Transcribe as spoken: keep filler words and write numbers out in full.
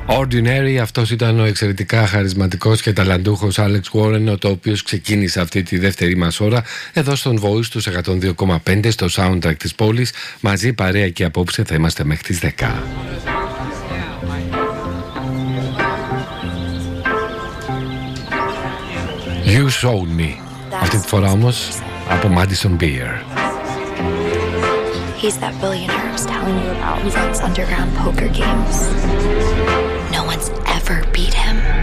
Ordinary, αυτός ήταν ο εξαιρετικά χαρισματικός και ταλαντούχος Alex Warren, ο οποίος ξεκίνησε αυτή τη δεύτερη μας ώρα εδώ στον Voice τους εκατόν δύο κόμμα πέντε στο soundtrack της πόλης. Μαζί παρέα και απόψε θα είμαστε μέχρι τις δέκα. You Showed Me. Αυτή τη φορά όμως από Madison Beer. He's that billionaire I was telling you about who runs underground poker games. No one's ever beat him.